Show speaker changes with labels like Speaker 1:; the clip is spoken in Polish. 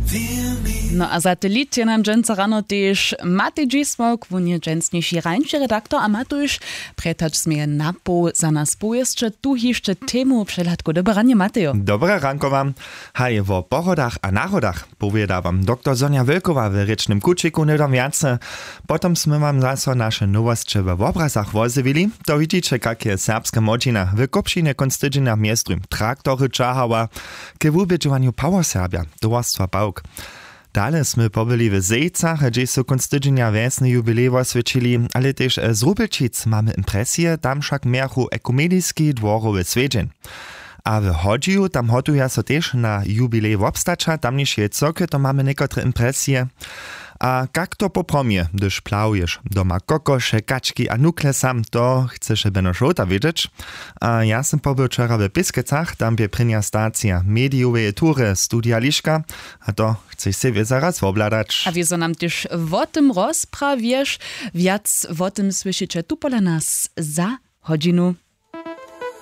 Speaker 1: No a satelit je nam dżęca rano też Matej Dzismok, on je dżęcniejszy rańszy redaktor, a Matuś pretacz zmie napo za nas pojeszcze, tu jeszcze temu przelatku. Dobre ranie, Matejo.
Speaker 2: Dobre ranko wam. Haj, o pochodach a národach powieda wam doktor Sonja Wilkowa w rycznym kuciku nedom jace. Potom sme wam zaso nasze nowości w obrazach wozywili. To widzicie, jakie serbska modzina w Kopšinie konstydzina miestrum traktory czahała ke wubiedżowaniu Power Serbia, towarstwa PAUK. Dalej sme pobyli w Zejcach, gdzie są konstydzenia wiesny jubilej oswiecili, ale też z Rubelčic mamy impresję, tam však mierchu ekumenický dworowy swiedzień. A w Hodziu tam hotuje so też na jubilej obstacza, tam niż je coke, to mamy niektóre impresje. A jak to popromie, gdyż plałujesz doma kokosze, kaczki a nukle sam, to chcesz beno żołta wiedzieć. A ja sam pobył wczoraj w Piskecach, tam bie prynia stacja mediowej tury Studia Liszka, a to chcesz sobie zaraz obladać.
Speaker 1: A wieso nam też o tym rozprawiesz, wiac o tym słyszycie tu pola nas za godzinu.